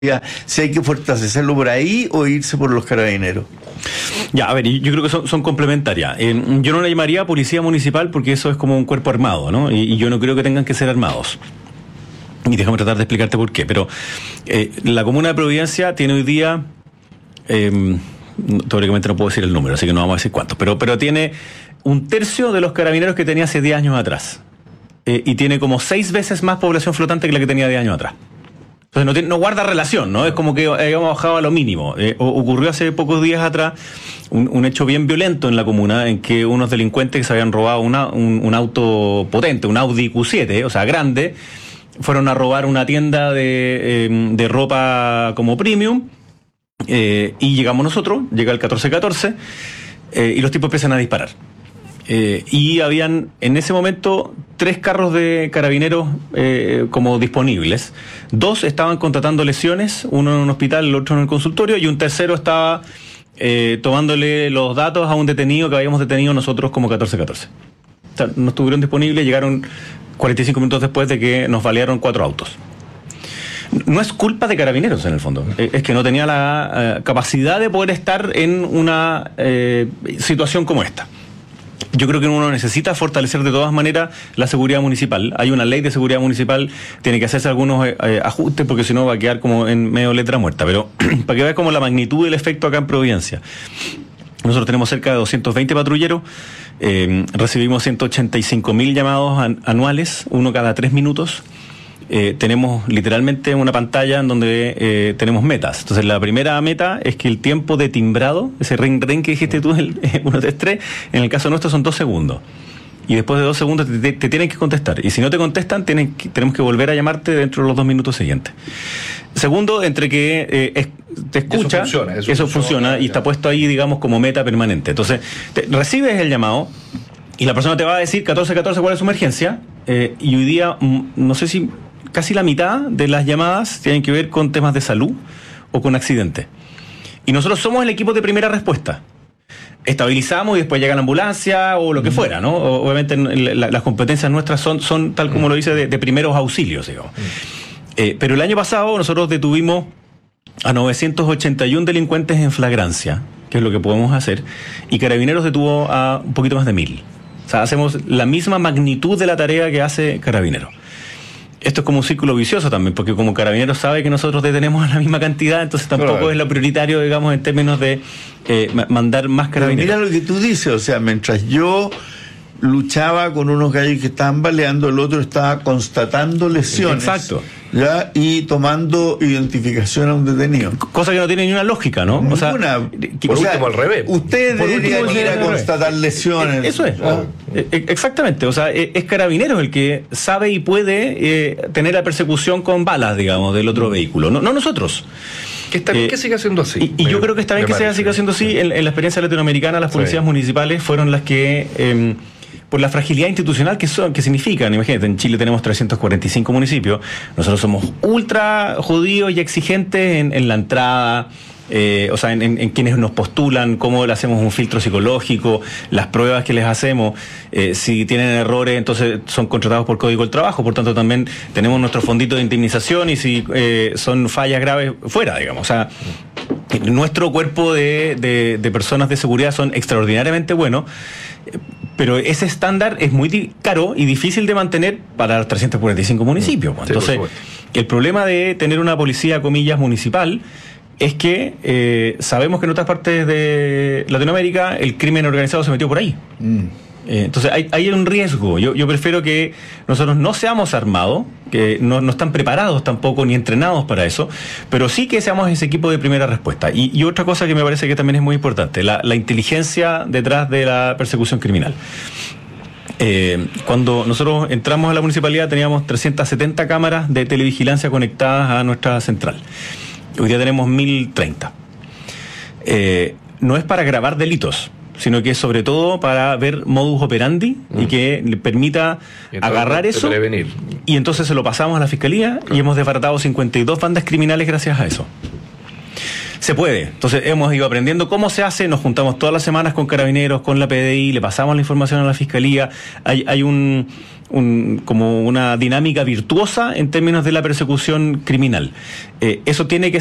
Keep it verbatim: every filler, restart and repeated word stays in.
si hay que fortalecerlo por ahí o irse por los carabineros. Ya, a ver, yo creo que son, son complementarias. Eh, yo no le llamaría policía municipal porque eso es como un cuerpo armado, ¿no? Y, y yo no creo que tengan que ser armados. Y déjame tratar de explicarte por qué. Pero eh, la comuna de Providencia tiene hoy día, eh, teóricamente no puedo decir el número, así que no vamos a decir cuántos, pero, pero tiene un tercio de los carabineros que tenía hace diez años atrás. Eh, y tiene como seis veces más población flotante que la que tenía diez años atrás. Entonces no, tiene, no guarda relación, ¿no? Es como que habíamos bajado a lo mínimo. Eh, ocurrió hace pocos días atrás un, un hecho bien violento en la comuna en que unos delincuentes que se habían robado una, un, un auto potente, un Audi Q siete, o sea, grande, fueron a robar una tienda de, eh, de ropa como premium eh, y llegamos nosotros, llega el catorce catorce eh, y los tipos empiezan a disparar. Eh, y habían en ese momento tres carros de carabineros eh, como disponibles. Dos estaban contratando lesiones, uno en un hospital, el otro en el consultorio, y un tercero estaba eh, tomándole los datos a un detenido que habíamos detenido nosotros como catorce catorce. O sea, no estuvieron disponibles, llegaron cuarenta y cinco minutos después de que nos balearon cuatro autos. No es culpa de carabineros en el fondo, es que no tenía la eh, capacidad de poder estar en una eh, situación como esta. Yo creo que uno necesita fortalecer de todas maneras la seguridad municipal. Hay una ley de seguridad municipal, tiene que hacerse algunos eh, ajustes porque si no va a quedar como en medio letra muerta. Pero para que veas como la magnitud del efecto acá en Providencia. Nosotros tenemos cerca de doscientos veinte patrulleros, eh, recibimos ciento ochenta y cinco mil llamados an- anuales, uno cada tres minutos. Eh, tenemos literalmente una pantalla en donde eh, tenemos metas. Entonces la primera meta es que el tiempo de timbrado, ese ring ring que dijiste tú, el uno, tres, tres, en el caso nuestro son dos segundos. Y después de dos segundos te, te, te tienen que contestar. Y si no te contestan, tienen que, tenemos que volver a llamarte dentro de los dos minutos siguientes. Segundo, entre que eh, es, te escucha, eso funciona, eso eso funciona, funciona y ya. está puesto ahí, digamos, como meta permanente. Entonces, te, recibes el llamado y la persona te va a decir catorce catorce cuál es su emergencia. Eh, y hoy día, no sé si casi la mitad de las llamadas tienen que ver con temas de salud o con accidentes. Y nosotros somos el equipo de primera respuesta. Estabilizamos y después llega la ambulancia o lo que fuera, ¿no? Obviamente la, las competencias nuestras son, son tal como lo dice, de, de primeros auxilios, digamos. Eh, pero el año pasado nosotros detuvimos a novecientos ochenta y uno delincuentes en flagrancia, que es lo que podemos hacer, y Carabineros detuvo a un poquito más de mil. O sea, hacemos la misma magnitud de la tarea que hace Carabineros. Esto es como un círculo vicioso también, porque como Carabineros sabe que nosotros detenemos la misma cantidad, entonces tampoco claro. es lo prioritario, digamos, en términos de eh, mandar más Carabineros. Pero mira lo que tú dices, o sea, mientras yo luchaba con unos gallos que estaban baleando, el otro estaba constatando lesiones. Exacto. ¿Ya? Y tomando identificación a un detenido. Cosa que no tiene ni una lógica, ¿no? Ninguna. O sea, que, por o sea, último al revés. Ustedes deberían ir a constatar lesiones. Eso es. ¿Ah? Exactamente. O sea, es Carabineros el que sabe y puede eh, tener la persecución con balas, digamos, del otro vehículo. No, no nosotros. Que está bien eh, que siga siendo así. Y, y yo creo que está bien que se siga siendo así. En, en la experiencia latinoamericana, las policías sí. municipales fueron las que... Eh, por la fragilidad institucional que son, que significan. Imagínate, en Chile tenemos trescientos cuarenta y cinco municipios, nosotros somos ultra jodidos y exigentes en, en la entrada, eh, o sea, en, en, en quienes nos postulan, cómo le hacemos un filtro psicológico, las pruebas que les hacemos, eh, si tienen errores, entonces son contratados por Código del Trabajo, por tanto también tenemos nuestro fondito de indemnización y si eh, son fallas graves, fuera, digamos. O sea, nuestro cuerpo de, de, de personas de seguridad son extraordinariamente buenos, pero ese estándar es muy caro y difícil de mantener para los trescientos cuarenta y cinco municipios. Sí, entonces, el problema de tener una policía, comillas, municipal, es que eh, sabemos que en otras partes de Latinoamérica el crimen organizado se metió por ahí. Mm. Eh, entonces hay, hay un riesgo. Yo, yo prefiero que nosotros no seamos armados, que no, no están preparados tampoco ni entrenados para eso, pero sí que seamos ese equipo de primera respuesta. Y, y otra cosa que me parece que también es muy importante, la, la inteligencia detrás de la persecución criminal. Eh, cuando nosotros entramos a la municipalidad teníamos trescientas setenta cámaras de televigilancia conectadas a nuestra central. Hoy día tenemos mil treinta. Eh, no es para grabar delitos, sino que es sobre todo para ver modus operandi mm. y que le permita agarrar eso prevenir. Y entonces se lo pasamos a la Fiscalía claro. y hemos desbaratado cincuenta y dos bandas criminales gracias a eso. Se puede. Entonces hemos ido aprendiendo cómo se hace, nos juntamos todas las semanas con Carabineros, con la P D I, le pasamos la información a la Fiscalía. Hay, hay un, un como una dinámica virtuosa en términos de la persecución criminal. Eh, eso tiene que